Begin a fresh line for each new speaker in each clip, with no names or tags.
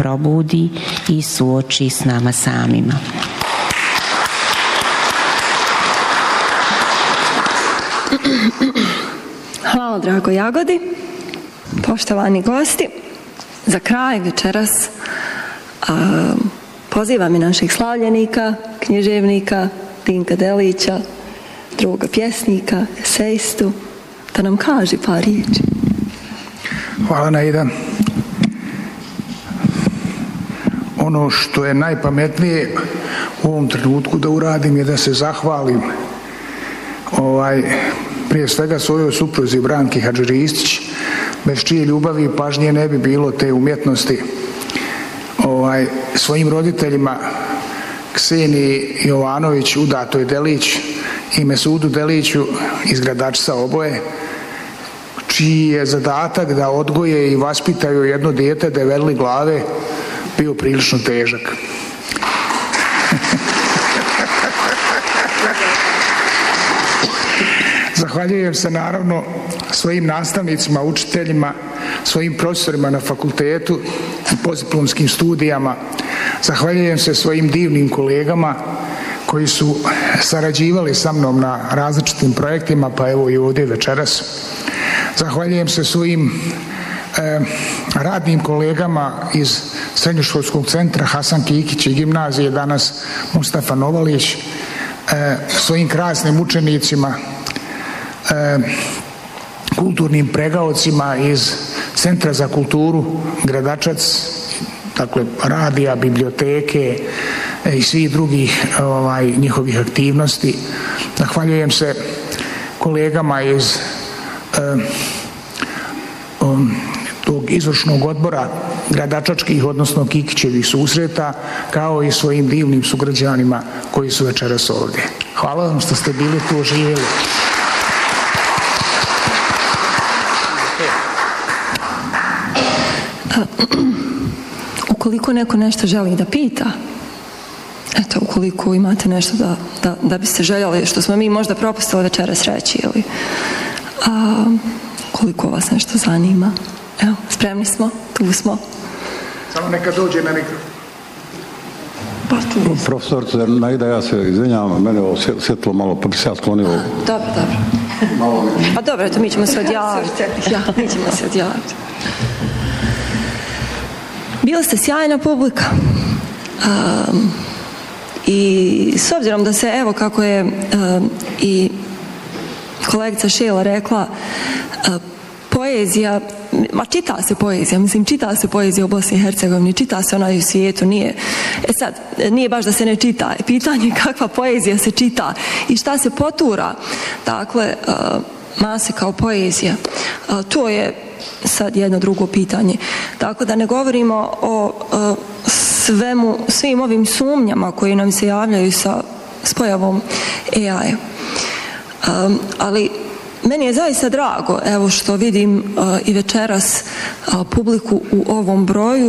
probudi i suoči s nama samima.
Hvala, drago Jagodi. Poštovani gosti, za kraj večeras pozivam i naših slavljenika, književnika Dinka Delića, druga pjesnika, eseistu, da nam kaže par riječi.
Hvala, Naida. Ono što je najpametnije u ovom trenutku da uradim je da se zahvalim prije svega svojoj supruzi Branki Hadžiristić, bez čije ljubavi i pažnje ne bi bilo te umjetnosti, svojim roditeljima Kseniji Jovanović, udatoj Delić, i Mesudu Deliću iz Gradačca oboje, čiji je zadatak da odgoje i vaspitaju jedno dijete develili glave bio prilično težak. Zahvaljujem se naravno svojim nastavnicima, učiteljima, svojim profesorima na fakultetu i postdiplomskim studijama. Zahvaljujem se svojim divnim kolegama koji su sarađivali sa mnom na različitim projektima, pa evo i ovdje večeras. Zahvaljujem se svojim radnim kolegama iz srednjoškolskog centra Hasan Kikić i gimnazije, danas Mustafa Novalić, svojim krasnim učenicima, kulturnim pregaocima iz Centra za kulturu Gradačac, dakle radija, biblioteke i svih drugih njihovih aktivnosti. Zahvaljujem se kolegama iz tog izvršnog odbora gradačačkih, odnosno Kikićevih susreta, kao i svojim divnim sugrađanima koji su večeras ovdje. Hvala vam što ste bili tu, živjeli.
Ukoliko neko nešto želi da pita, eto, ukoliko imate nešto da biste željeli, što smo mi možda propustili večeras reći, ili ukoliko vas nešto zanima, evo, spremni smo, tu smo.
Samo neka dođe na mikrofon.
Profesorice Naida, ja se izvinjavam, mene ovo svjetlo malo, pa bi se ja sklonio.
Dobro. Pa dobro, eto, mi ćemo se odjaviti. Mi ćemo se odjaviti. Bili ste sjajna publika i s obzirom da se, evo kako je i kolegica Šela rekla, poezija, čita se poezija u Bosni i Hercegovini, čita se ona i u svijetu, nije. Sad, nije baš da se ne čita, pitanje kakva poezija se čita i šta se potura, dakle, mase kao poezija, to je sad jedno drugo pitanje. Dakle, da ne govorimo o svim ovim sumnjama koje nam se javljaju s pojavom AI. Ali meni je zaista drago, evo što vidim i večeras publiku u ovom broju,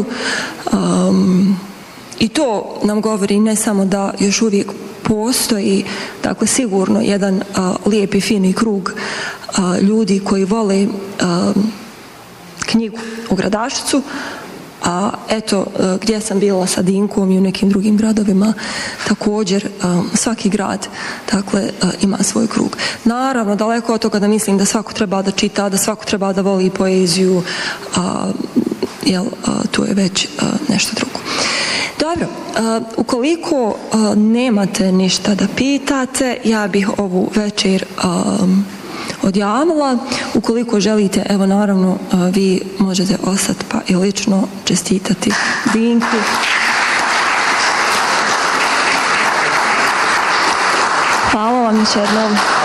i to nam govori ne samo da još uvijek postoji, dakle, sigurno jedan lijepi, fini krug ljudi koji vole knjigu u Gradašcu, a eto, gdje sam bila sa Dinkom i u nekim drugim gradovima, također svaki grad, dakle, ima svoj krug. Naravno, daleko od toga da mislim da svako treba da čita, da svako treba da voli poeziju, jer to je već nešto drugo. Dobro, ukoliko nemate ništa da pitate, ja bih ovu večer odjavila. Ukoliko želite, evo naravno, vi možete ostati pa i lično čestitati Dinku. Hvala vam još jednom.